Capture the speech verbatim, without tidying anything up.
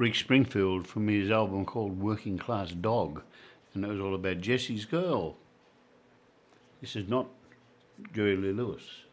Rick Springfield from his album called Working Class Dog, and it was all about Jesse's Girl. This is not Jerry Lee Lewis.